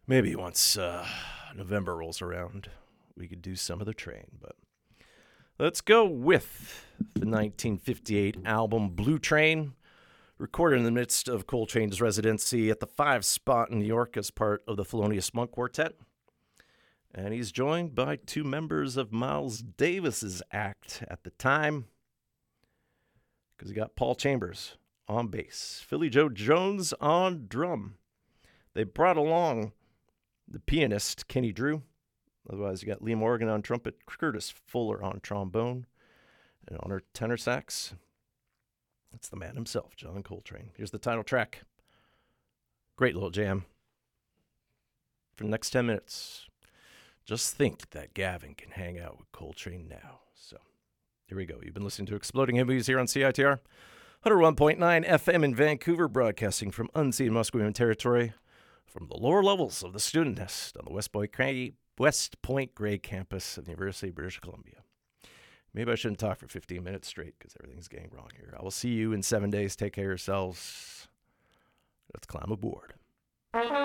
Maybe once November rolls around, we could do some of the Train. But let's go with the 1958 album Blue Train, recorded in the midst of Coltrane's residency at the Five Spot in New York as part of the Thelonious Monk Quartet. And he's joined by two members of Miles Davis's act at the time, because he got Paul Chambers on bass, Philly Joe Jones on drum. They brought along the pianist Kenny Drew. Otherwise, you got Lee Morgan on trumpet, Curtis Fuller on trombone, and on her tenor sax, that's the man himself, John Coltrane. Here's the title track. Great little jam. For the next 10 minutes, just think that Gavin can hang out with Coltrane now. So here we go. You've been listening to Exploding Hippies here on CITR 101.9 FM in Vancouver, broadcasting from unceded Musqueam territory from the lower levels of the student nest on the West Point Grey campus of the University of British Columbia. Maybe I shouldn't talk for 15 minutes straight because everything's getting wrong here. I will see you in 7 days. Take care of yourselves. Let's climb aboard.